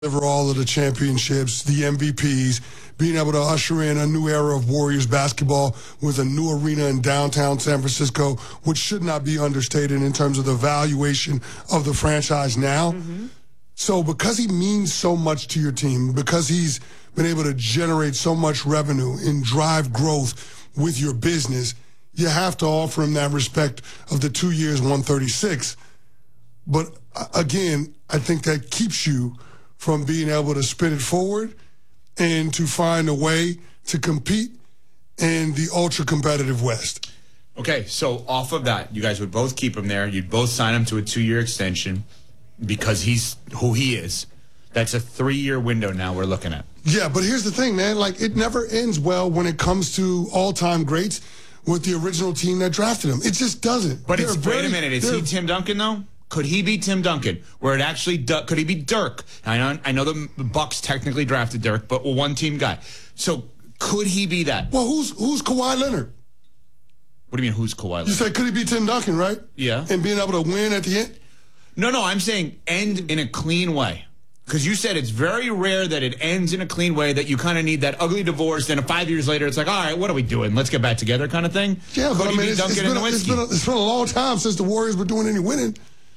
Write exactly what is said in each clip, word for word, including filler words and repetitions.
deliver all of the championships, the M V Ps, being able to usher in a new era of Warriors basketball with a new arena in downtown San Francisco, which should not be understated in terms of the valuation of the franchise now. Mm-hmm. So because he means so much to your team, because he's been able to generate so much revenue and drive growth with your business, you have to offer him that respect of the two years, one thirty-six. But again, I think that keeps you from being able to spin it forward and to find a way to compete in the ultra-competitive West. Okay, so off of that, you guys would both keep him there. You'd both sign him to a two-year extension because he's who he is. That's a three-year window now we're looking at. Yeah, but here's the thing, man. Like, it never ends well when it comes to all-time greats with the original team that drafted him. It just doesn't. But it's, very, wait a minute. Is he Tim Duncan, though? Could he be Tim Duncan? Where it actually do, could he be Dirk? I know I know the Bucks technically drafted Dirk, but a one-team guy. So could he be that? Well, who's who's Kawhi Leonard? What do you mean, who's Kawhi Leonard? You said could he be Tim Duncan, right? Yeah. And being able to win at the end? No, no, I'm saying end in a clean way. Because you said it's very rare that it ends in a clean way, that you kind of need that ugly divorce, then five years later it's like, all right, what are we doing? Let's get back together kind of thing? Yeah, could but he I mean, be it's, Duncan it's, been, and it's, been a, it's been a long time since the Warriors were doing any winning.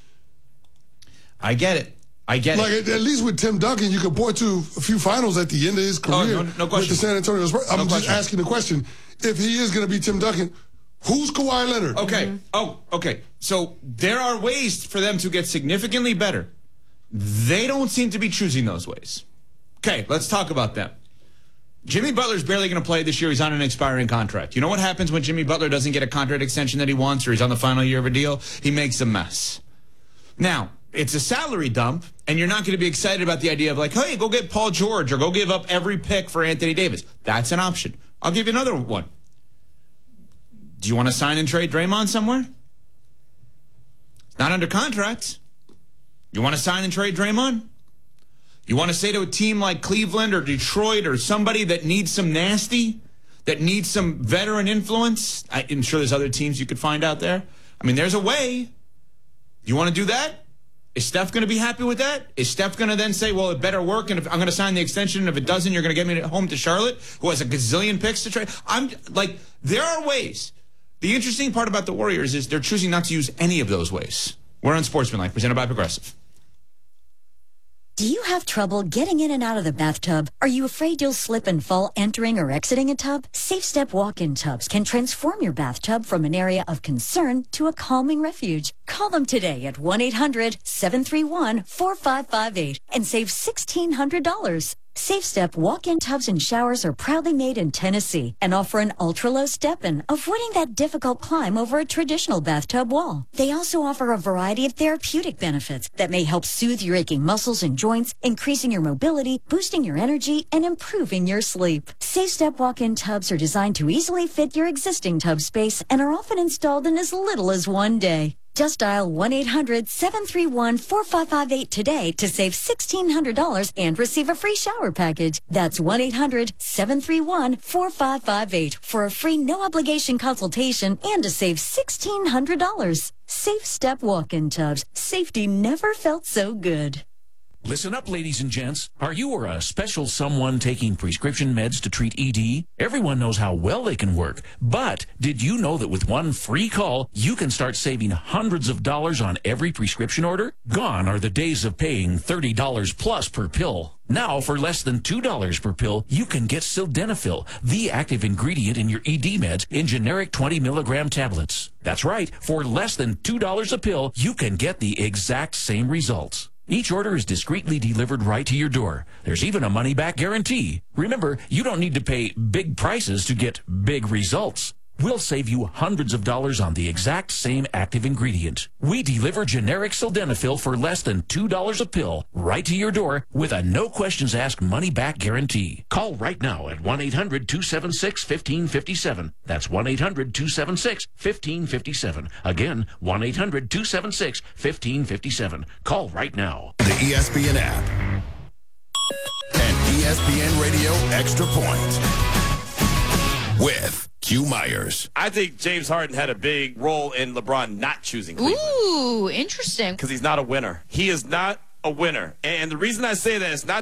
I get it. I get like, it. Like, at least with Tim Duncan, you could point to a few finals at the end of his career oh, no, no question. with the San Antonio Spurs. I'm no just question. asking the question. If he is going to be Tim Duncan, who's Kawhi Leonard? Okay. Mm-hmm. Oh, okay. So there are ways for them to get significantly better. They don't seem to be choosing those ways. Okay, let's talk about them. Jimmy Butler's barely going to play this year. He's on an expiring contract. You know what happens when Jimmy Butler doesn't get a contract extension that he wants, or he's on the final year of a deal? He makes a mess. Now, it's a salary dump, and you're not going to be excited about the idea of like, hey, go get Paul George or go give up every pick for Anthony Davis. That's an option. I'll give you another one. Do you want to sign and trade Draymond somewhere? It's not under contract. You want to sign and trade Draymond? You want to say to a team like Cleveland or Detroit or somebody that needs some nasty, that needs some veteran influence? I'm sure there's other teams you could find out there. I mean, there's a way. You want to do that? Is Steph going to be happy with that? Is Steph going to then say, well, it better work, and if I'm going to sign the extension, and if it doesn't, you're going to get me home to Charlotte, who has a gazillion picks to trade? I'm like, there are ways. The interesting part about the Warriors is they're choosing not to use any of those ways. We're on Sportsmanlike, presented by Progressive. Do you have trouble getting in and out of the bathtub? Are you afraid you'll slip and fall entering or exiting a tub? SafeStep walk-in tubs can transform your bathtub from an area of concern to a calming refuge. Call them today at one eight hundred seven three one four five five eight and save sixteen hundred dollars. SafeStep walk-in tubs and showers are proudly made in Tennessee and offer an ultra-low step-in, avoiding that difficult climb over a traditional bathtub wall. They also offer a variety of therapeutic benefits that may help soothe your aching muscles and joints, increasing your mobility, boosting your energy, and improving your sleep. SafeStep walk-in tubs are designed to easily fit your existing tub space and are often installed in as little as one day. Just dial one eight hundred seven three one four five five eight today to save sixteen hundred dollars and receive a free shower package. That's one eight hundred seven three one four five five eight for a free no-obligation consultation and to save sixteen hundred dollars. Safe Step walk-in tubs. Safety never felt so good. Listen up, ladies and gents. Are you or a special someone taking prescription meds to treat E D? Everyone knows how well they can work. But did you know that with one free call, you can start saving hundreds of dollars on every prescription order? Gone are the days of paying thirty dollars plus per pill. Now, for less than two dollars per pill, you can get Sildenafil, the active ingredient in your E D meds, in generic twenty milligram tablets. That's right. For less than two dollars a pill, you can get the exact same results. Each order is discreetly delivered right to your door. There's even a money-back guarantee. Remember, you don't need to pay big prices to get big results. We'll save you hundreds of dollars on the exact same active ingredient. We deliver generic Sildenafil for less than two dollars a pill right to your door with a no-questions-asked money-back guarantee. Call right now at one eight hundred two seven six one five five seven. That's one eight hundred two seven six one five five seven. Again, one eight hundred two seven six one five five seven. Call right now. The E S P N app and E S P N Radio Extra Point with Q Myers. I think James Harden had a big role in LeBron not choosing Cleveland. Ooh, interesting. Because he's not a winner. He is not a winner. And the reason I say that is not